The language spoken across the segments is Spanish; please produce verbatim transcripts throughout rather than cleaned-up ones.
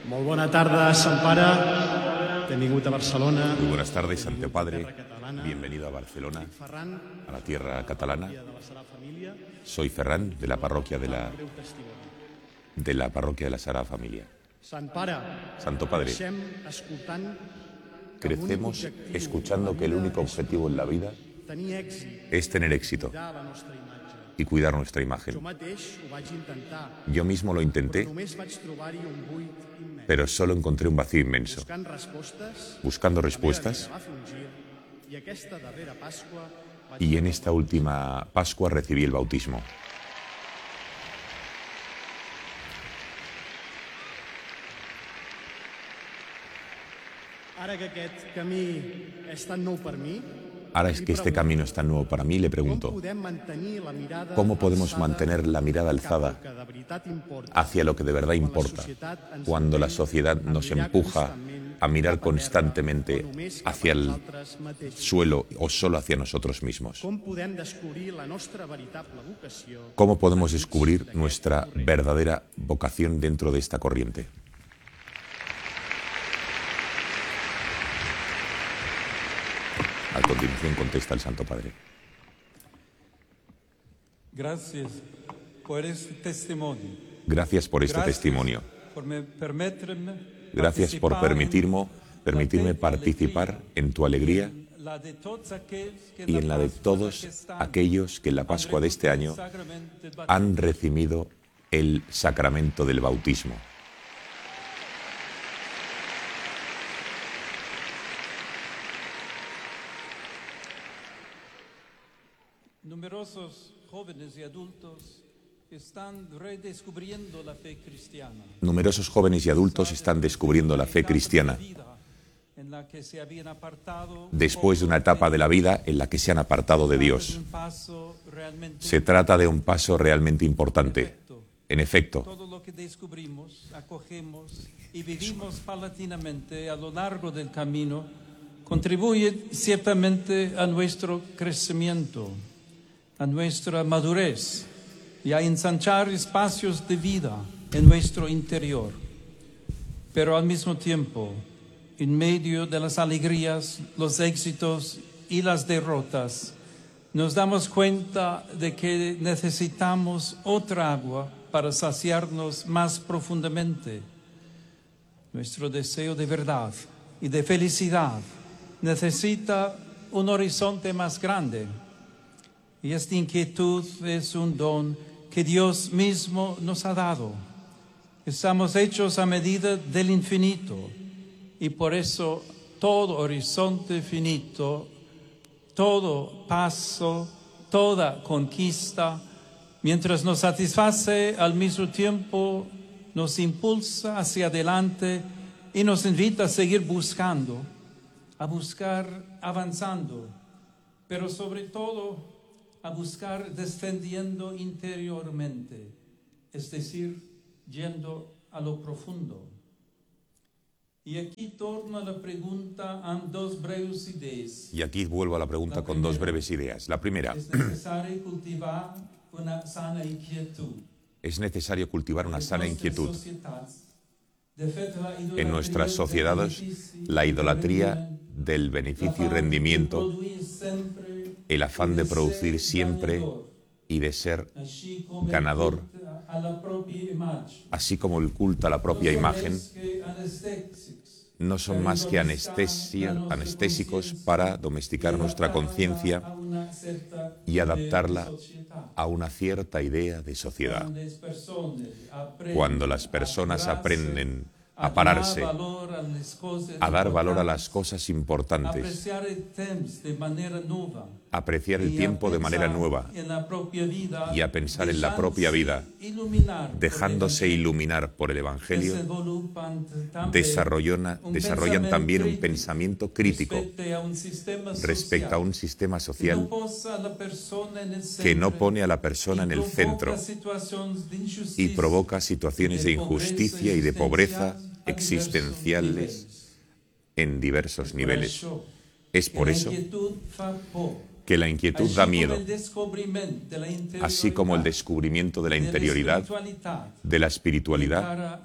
Molt bona tarda, Sant Pare. Benvingut a Barcelona. Muy buenas tardes, Santo Padre. Bienvenido a Barcelona, a la tierra catalana. Soy Ferran, de la parroquia de la, de la parroquia de la Sagrada Familia. Santo Padre, crecemos escuchando que el único objetivo en la vida es tener éxito y cuidar nuestra imagen. Yo mismo lo intenté, pero solo encontré un vacío inmenso. Buscando respuestas, y en esta última Pascua recibí el bautismo. Ahora es que este camino es tan nuevo para mí, le pregunto, ¿cómo podemos mantener la mirada alzada hacia lo que de verdad importa cuando la sociedad nos empuja a mirar constantemente hacia el suelo o solo hacia nosotros mismos? ¿Cómo podemos descubrir nuestra verdadera vocación dentro de esta corriente? A continuación contesta el Santo Padre. Gracias por este testimonio. Gracias por este Gracias testimonio. Por me permitirme Gracias por permitirme, permitirme participar en tu alegría y en la de todos aquellos que en la Pascua de este año han recibido el sacramento del bautismo. Numerosos jóvenes y adultos están redescubriendo la fe cristiana. Numerosos jóvenes y adultos están descubriendo la fe cristiana después de una etapa de la vida en la que se han apartado de Dios. Se trata de un paso realmente importante. En efecto, todo lo que descubrimos, acogemos y vivimos paulatinamente a lo largo del camino contribuye ciertamente a nuestro crecimiento, a nuestra madurez y a ensanchar espacios de vida en nuestro interior. Pero al mismo tiempo, en medio de las alegrías, los éxitos y las derrotas, nos damos cuenta de que necesitamos otra agua para saciarnos más profundamente. Nuestro deseo de verdad y de felicidad necesita un horizonte más grande. Y esta inquietud es un don que Dios mismo nos ha dado. Estamos hechos a medida del infinito y por eso todo horizonte finito, todo paso, toda conquista, mientras nos satisface, al mismo tiempo nos impulsa hacia adelante y nos invita a seguir buscando, a buscar avanzando, pero sobre todo a buscar descendiendo interiormente, es decir, yendo a lo profundo. Y aquí torno a la pregunta a dos breves ideas. y aquí vuelvo a la pregunta con dos breves ideas. La primera, Es necesario cultivar una sana inquietud. es necesario cultivar una sana inquietud. En En nuestras sociedades, la idolatría del beneficio y rendimiento, el afán de producir siempre y de ser ganador, así como el culto a la propia imagen, no son más que anestesia, anestésicos para domesticar nuestra conciencia y adaptarla a una cierta idea de sociedad. Cuando las personas aprenden a pararse, a dar valor a las cosas importantes, apreciar el tiempo de manera nueva y a pensar en la propia vida, dejándose iluminar por el Evangelio, desarrollan, desarrollan también un pensamiento crítico respecto a un sistema social que no pone a la persona en el centro y provoca situaciones de injusticia y de pobreza existenciales en diversos niveles. Es por eso que la inquietud da miedo, así como el descubrimiento descubrimiento de la interioridad, de la espiritualidad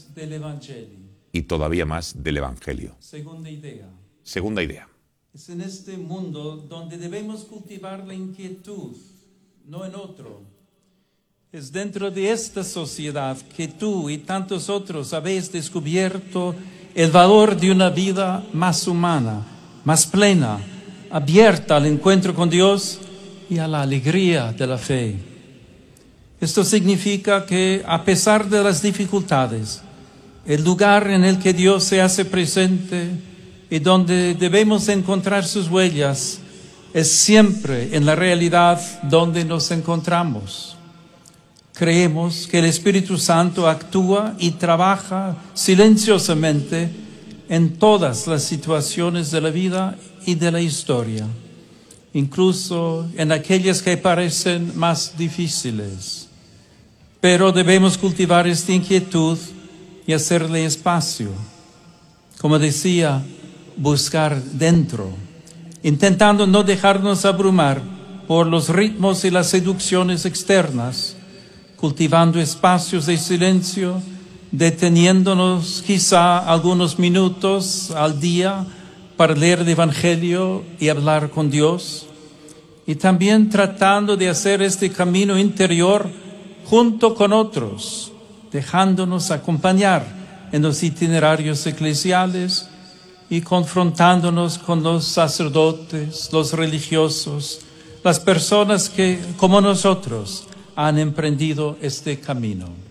y todavía más del Evangelio. Segunda idea. Segunda idea. Es en este mundo donde debemos cultivar la inquietud, no en otro. Es dentro de esta sociedad que tú y tantos otros habéis descubierto el valor de una vida más humana, más plena, abierta al encuentro con Dios y a la alegría de la fe. Esto significa que, a pesar de las dificultades, el lugar en el que Dios se hace presente y donde debemos encontrar sus huellas es siempre en la realidad donde nos encontramos. Creemos que el Espíritu Santo actúa y trabaja silenciosamente en todas las situaciones de la vida y de la historia, incluso en aquellas que parecen más difíciles. Pero debemos cultivar esta inquietud y hacerle espacio. Como decía, buscar dentro, intentando no dejarnos abrumar por los ritmos y las seducciones externas, cultivando espacios de silencio, deteniéndonos quizá algunos minutos al día para leer el Evangelio y hablar con Dios, y también tratando de hacer este camino interior junto con otros, dejándonos acompañar en los itinerarios eclesiales y confrontándonos con los sacerdotes, los religiosos, las personas que, como nosotros, han emprendido este camino.